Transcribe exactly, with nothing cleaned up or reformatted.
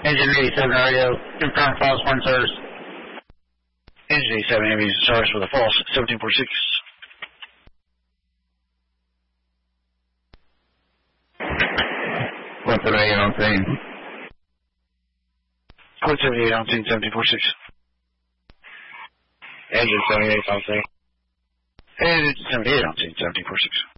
Engine eighty-seven R E O, confirm false one service. Engine eighty-seven ambulance service with a false seventeen forty-six. one seventy-eight on scene. one seventy-eight on scene, seventeen forty-six. Engine seventy-eight on scene. Engine seventy-eight on scene, seventeen forty-six.